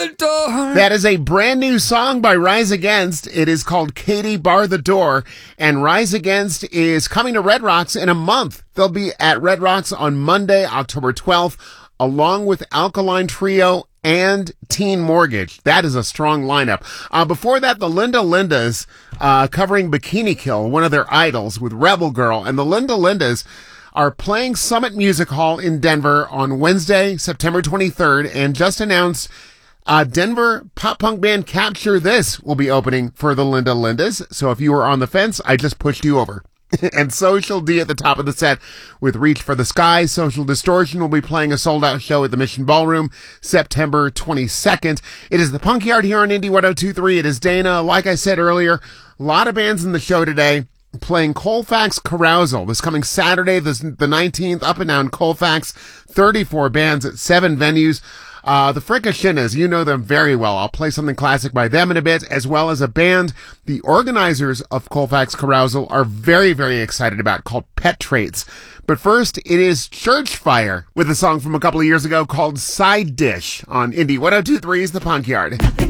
the door. That is a brand new song by Rise Against. It is called Katie Bar the Door, and Rise Against is coming to Red Rocks in a month. They'll be at Red Rocks on Monday, October 12th, along with Alkaline Trio and Teen Mortgage. That is a strong lineup. Before that, the Linda Lindas, covering Bikini Kill, one of their idols, with Rebel Girl. And the Linda Lindas are playing Summit Music Hall in Denver on Wednesday, September 23rd, and just announced Denver pop punk band Capture This will be opening for the Linda Lindas. So if you were on the fence, I just pushed you over. And Social D at the top of the set with Reach for the Sky. Social Distortion will be playing a sold-out show at the Mission Ballroom September 22nd. It is the Punk Yard here on Indie 102.3. It is Dana. Like I said earlier, a lot of bands in the show today playing Colfax Carousal this coming Saturday, the 19th, up and down Colfax. 34 bands at 7 venues. The Fricashinas, you know them very well. I'll play something classic by them in a bit, as well as a band the organizers of Colfax Carousal are very, very excited about, called Pet Traits. But first, it is Church Fire with a song from a couple of years ago called Side Dish on Indie 102.3's The Punk Yard.